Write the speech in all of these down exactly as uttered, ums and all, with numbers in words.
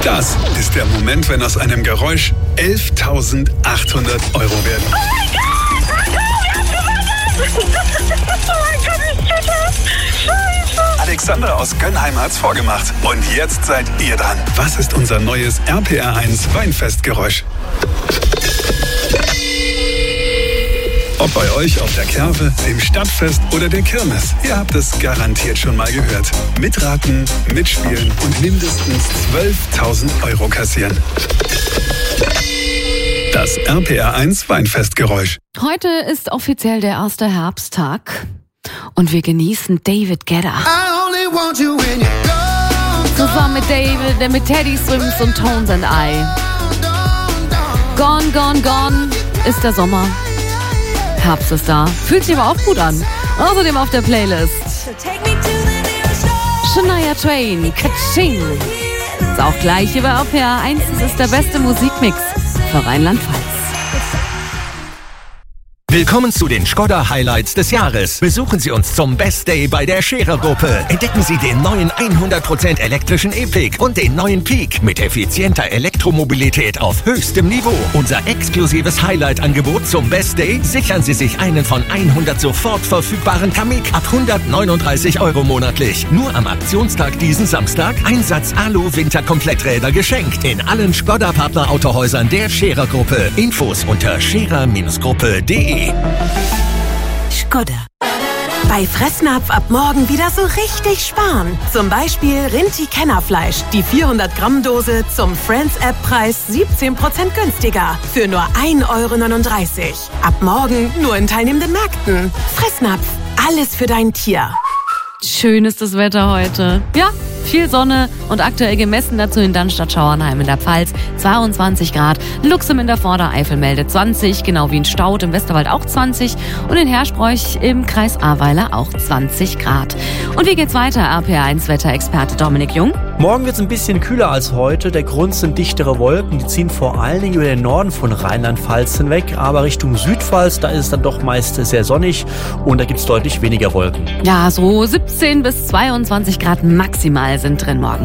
Das ist der Moment, wenn aus einem Geräusch elftausendachthundert Euro werden. Oh mein Gott! Wir haben gewonnen! Oh mein Gott, ich bitte! Scheiße! Alexander aus Gönnheim hat's vorgemacht. Und jetzt seid ihr dran. Was ist unser neues R P R eins Weinfestgeräusch? Ob bei euch auf der Kerwe, dem Stadtfest oder der Kirmes, ihr habt es garantiert schon mal gehört. Mitraten, mitspielen und mindestens zwölftausend Euro kassieren. Das R P R eins Weinfestgeräusch. Heute ist offiziell der erste Herbsttag und wir genießen David Guetta. Zusammen mit David, mit Teddy Swims und Tones and I. Gone, gone, gone ist der Sommer. Herbst ist da. Fühlt sich aber auch gut an. Außerdem auf der Playlist Shania Twain, Kaching. Ist auch gleich über R P R eins. Es ist der beste Musikmix für Rheinland-Pfalz. Willkommen zu den Skoda Highlights des Jahres. Besuchen Sie uns zum Best Day bei der Scherer-Gruppe. Entdecken Sie den neuen hundert Prozent elektrischen E-Pick und den neuen Peak mit effizienter Elektromobilität auf höchstem Niveau. Unser exklusives Highlight-Angebot zum Best Day: sichern Sie sich einen von hundert sofort verfügbaren Kamiq ab hundertneununddreißig Euro monatlich. Nur am Aktionstag diesen Samstag Einsatz Alu-Winterkompletträder geschenkt in allen Skoda-Partner-Autohäusern der Scherer-Gruppe. Infos unter scherer Gruppe punkt de. Skoda. Bei Fressnapf ab morgen wieder so richtig sparen. Zum Beispiel Rinti-Kennerfleisch. Die vierhundert Gramm Dose zum Friends-App-Preis siebzehn Prozent günstiger. Für nur ein Euro neununddreißig. Ab morgen nur in teilnehmenden Märkten. Fressnapf. Alles für dein Tier. Schön ist das Wetter heute. Ja, viel Sonne und aktuell gemessen dazu in Dannstatt-Schauernheim in der Pfalz zweiundzwanzig Grad. Luxem in der Vordereifel meldet zwanzig, genau wie in Staudt im Westerwald auch zwanzig und in Herschbräuch im Kreis Ahrweiler auch zwanzig Grad. Und wie geht's weiter, R P R eins Wetterexperte Dominik Jung? Morgen wird es ein bisschen kühler als heute. Der Grund sind dichtere Wolken, die ziehen vor allen Dingen über den Norden von Rheinland-Pfalz hinweg. Aber Richtung Südpfalz, da ist es dann doch meist sehr sonnig und da gibt es deutlich weniger Wolken. Ja, so siebzehn bis zweiundzwanzig Grad maximal sind drin morgen.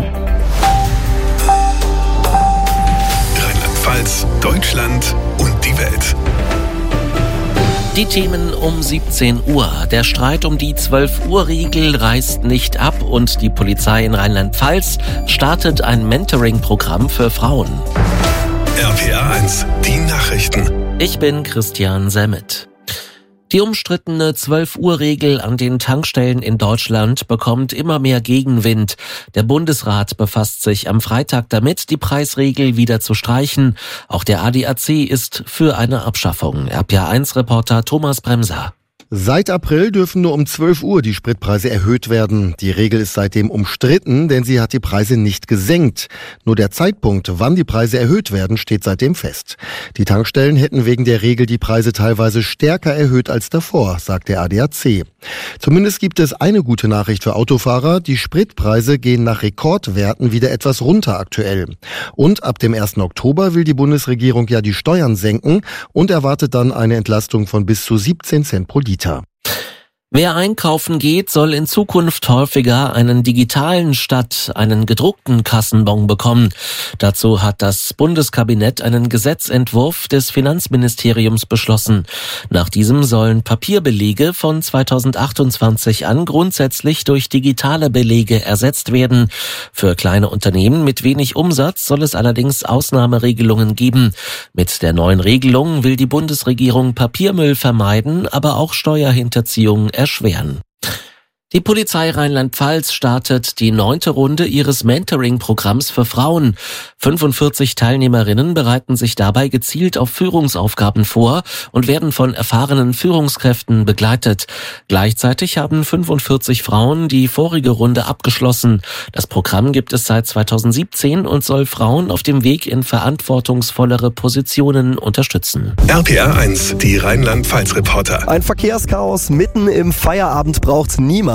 Rheinland-Pfalz, Deutschland und die Welt. Die Themen um siebzehn Uhr. Der Streit um die zwölf-Uhr-Regel reißt nicht ab und die Polizei in Rheinland-Pfalz startet ein Mentoring-Programm für Frauen. R P R eins, die Nachrichten. Ich bin Christian Semmet. Die umstrittene zwölf-Uhr-Regel an den Tankstellen in Deutschland bekommt immer mehr Gegenwind. Der Bundesrat befasst sich am Freitag damit, die Preisregel wieder zu streichen. Auch der A D A C ist für eine Abschaffung. R P R eins Reporter Thomas Bremser. Seit April dürfen nur um zwölf Uhr die Spritpreise erhöht werden. Die Regel ist seitdem umstritten, denn sie hat die Preise nicht gesenkt. Nur der Zeitpunkt, wann die Preise erhöht werden, steht seitdem fest. Die Tankstellen hätten wegen der Regel die Preise teilweise stärker erhöht als davor, sagt der A D A C. Zumindest gibt es eine gute Nachricht für Autofahrer. Die Spritpreise gehen nach Rekordwerten wieder etwas runter aktuell. Und ab dem ersten Oktober will die Bundesregierung ja die Steuern senken und erwartet dann eine Entlastung von bis zu siebzehn Cent pro Liter. Wer einkaufen geht, soll in Zukunft häufiger einen digitalen statt einen gedruckten Kassenbon bekommen. Dazu hat das Bundeskabinett einen Gesetzentwurf des Finanzministeriums beschlossen. Nach diesem sollen Papierbelege von zweitausendachtundzwanzig an grundsätzlich durch digitale Belege ersetzt werden. Für kleine Unternehmen mit wenig Umsatz soll es allerdings Ausnahmeregelungen geben. Mit der neuen Regelung will die Bundesregierung Papiermüll vermeiden, aber auch Steuerhinterziehung erschweren. Die Polizei Rheinland-Pfalz startet die neunte Runde ihres Mentoring-Programms für Frauen. fünfundvierzig Teilnehmerinnen bereiten sich dabei gezielt auf Führungsaufgaben vor und werden von erfahrenen Führungskräften begleitet. Gleichzeitig haben fünfundvierzig Frauen die vorige Runde abgeschlossen. Das Programm gibt es seit zweitausendsiebzehn und soll Frauen auf dem Weg in verantwortungsvollere Positionen unterstützen. R P R eins, die Rheinland-Pfalz-Reporter. Ein Verkehrschaos mitten im Feierabend braucht niemand.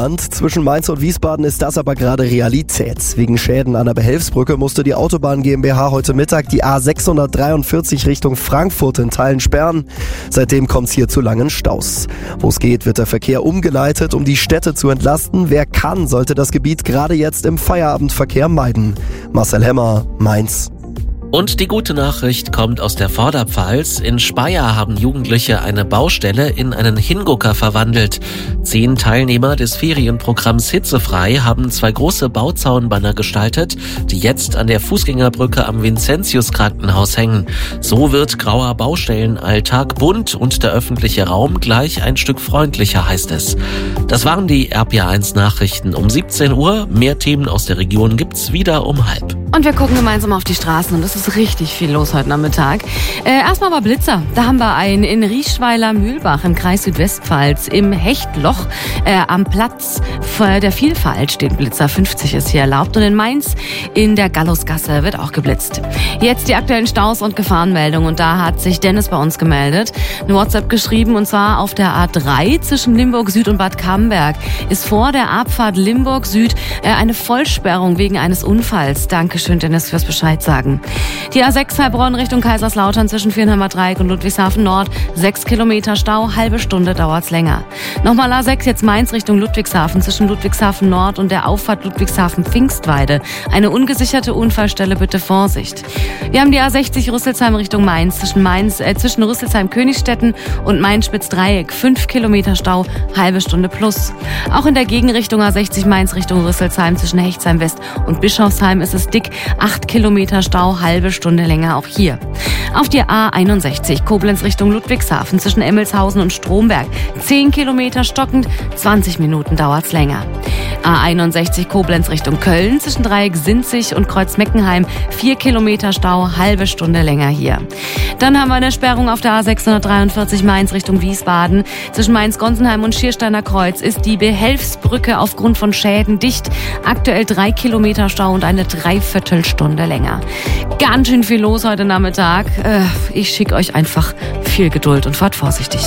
geplant. Zwischen Mainz und Wiesbaden ist das aber gerade Realität. Wegen Schäden an der Behelfsbrücke musste die Autobahn GmbH heute Mittag die A sechshundertdreiundvierzig Richtung Frankfurt in Teilen sperren. Seitdem kommt es hier zu langen Staus. Wo es geht, wird der Verkehr umgeleitet, um die Städte zu entlasten. Wer kann, sollte das Gebiet gerade jetzt im Feierabendverkehr meiden. Marcel Hemmer, Mainz. Und die gute Nachricht kommt aus der Vorderpfalz. In Speyer haben Jugendliche eine Baustelle in einen Hingucker verwandelt. Zehn Teilnehmer des Ferienprogramms Hitzefrei haben zwei große Bauzaunbanner gestaltet, die jetzt an der Fußgängerbrücke am Vincentius-Krankenhaus hängen. So wird grauer Baustellenalltag bunt und der öffentliche Raum gleich ein Stück freundlicher, heißt es. Das waren die R P A eins Nachrichten um siebzehn Uhr. Mehr Themen aus der Region gibt's wieder um halb. Und wir gucken gemeinsam auf die Straßen und es ist richtig viel los heute Nachmittag. Äh, erstmal aber Blitzer. Da haben wir einen in Rieschweiler-Mühlbach im Kreis Südwestpfalz. Im Hechtloch äh, am Platz der Vielfalt steht Blitzer. fünfzig ist hier erlaubt. Und in Mainz in der Gallusgasse wird auch geblitzt. Jetzt die aktuellen Staus und Gefahrenmeldungen. Und da hat sich Dennis bei uns gemeldet. Eine WhatsApp geschrieben und zwar auf der A drei zwischen Limburg Süd und Bad Camberg ist vor der Abfahrt Limburg Süd äh, eine Vollsperrung wegen eines Unfalls. Dankeschön, Dennis, fürs Bescheid sagen. Die A sechs Heilbronn Richtung Kaiserslautern zwischen Vierenheimer Dreieck und Ludwigshafen Nord. Sechs Kilometer Stau, halbe Stunde dauert's länger. Nochmal A sechs jetzt Mainz Richtung Ludwigshafen zwischen Ludwigshafen Nord und der Auffahrt Ludwigshafen Pfingstweide. Eine ungesicherte Unfallstelle, bitte Vorsicht. Wir haben die A sechzig Rüsselsheim Richtung Mainz zwischen Mainz, äh, zwischen Rüsselsheim Königstetten und Mainz-Spitz-Dreieck. Fünf Kilometer Stau, halbe Stunde plus. Auch in der Gegenrichtung A sechzig Mainz Richtung Rüsselsheim zwischen Hechtsheim West und Bischofsheim ist es dick. Acht Kilometer Stau, halbe Stunde länger auch hier. Auf die A einundsechzig Koblenz Richtung Ludwigshafen zwischen Emmelshausen und Stromberg. Zehn Kilometer stockend, zwanzig Minuten dauert's länger. A einundsechzig Koblenz Richtung Köln zwischen Dreieck Sinzig und Kreuz Meckenheim. Vier Kilometer Stau, halbe Stunde länger hier. Dann haben wir eine Sperrung auf der A sechshundertdreiundvierzig Mainz Richtung Wiesbaden. Zwischen Mainz-Gonsenheim und Schiersteiner Kreuz ist die Behelfsbrücke aufgrund von Schäden dicht. Aktuell drei Kilometer Stau und eine Dreiviertelstunde länger. Ganz schön viel los heute Nachmittag. Ich schicke euch einfach viel Geduld und fahrt vorsichtig.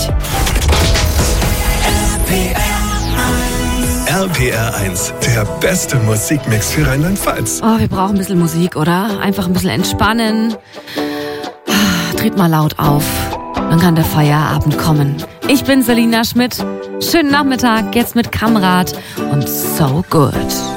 R P R eins, der beste Musikmix für Rheinland-Pfalz. Oh, wir brauchen ein bisschen Musik, oder? Einfach ein bisschen entspannen. Dreht mal laut auf, dann kann der Feierabend kommen. Ich bin Selina Schmidt. Schönen Nachmittag, jetzt mit Kamrat und So Good.